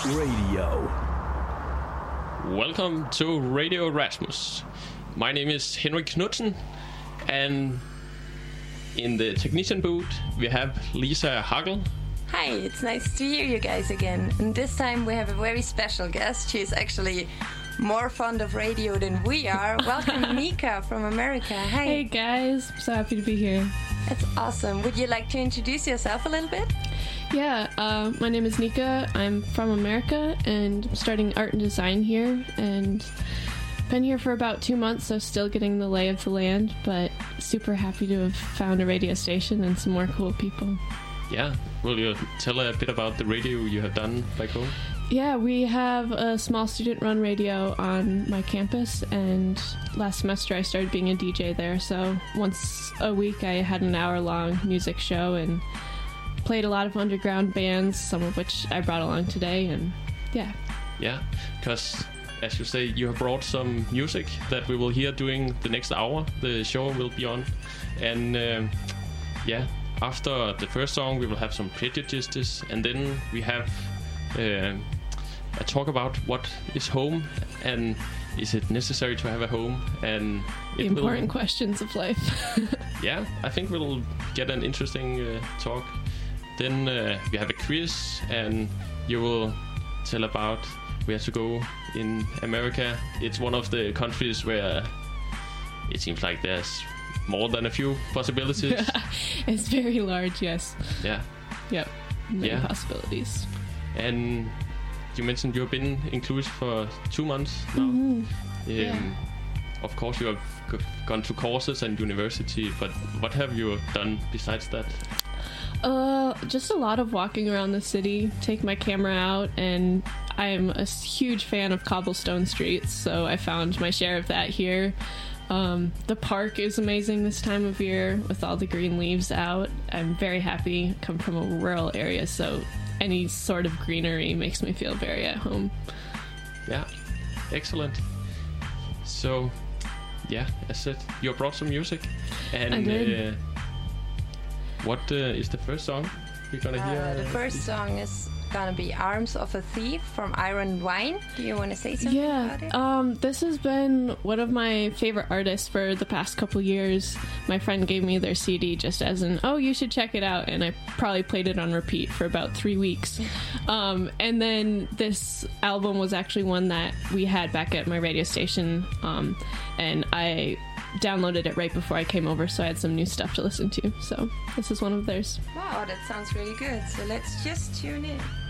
Radio. Welcome to Radio Rasmus. My name is Henrik Knudsen, and in the technician booth we have Lisa Hagel. Hi, it's nice to hear you guys again. And this time we have a very special guest. She's actually more fond of radio than we are. Welcome, Nika from America. Hi. Hey guys, I'm so happy to be here. That's awesome. Would you like to introduce yourself a little bit? Yeah, my name is Nika. I'm from America and I'm studying art and design here, and been here for about 2 months, so still getting the lay of the land, but super happy to have found a radio station and some more cool people. Yeah, will you tell a bit about the radio you have done back home? Yeah, we have a small student-run radio on my campus, and last semester I started being a DJ there, so once a week I had an hour-long music show and played a lot of underground bands, some of which I brought along today, and yeah. Yeah, because as you say, you have brought some music that we will hear during the next hour. The show will be on, and yeah, after the first song we will have some prejudices, and then we have a talk about what is home and is it necessary to have a home, and the important questions of life. Yeah, I think we'll get an interesting talk. Then we have a quiz, and you will tell about where to go in America. It's one of the countries where it seems like there's more than a few possibilities. It's very large, yes. Yeah. Yep. Many possibilities. And you mentioned you've been in Cluj for 2 months now. Mm-hmm. Of course, you have gone to courses and university, but what have you done besides that? Just a lot of walking around the city, take my camera out, and I'm a huge fan of cobblestone streets, so I found my share of that here. The park is amazing this time of year with all the green leaves out. I'm very happy. I come from a rural area, so any sort of greenery makes me feel very at home. Yeah, excellent. So, yeah, as said, you brought some music, and I did. What is the first song we're gonna hear? The first song is gonna be Arms of a Thief from Iron Wine. Do you want to say something about it? This has been one of my favorite artists for the past couple years. My friend gave me their CD just as you should check it out, and I probably played it on repeat for about 3 weeks. And then this album was actually one that we had back at my radio station, and I downloaded it right before I came over, so I had some new stuff to listen to. So this is one of theirs. Wow, that sounds really good. So let's just tune in.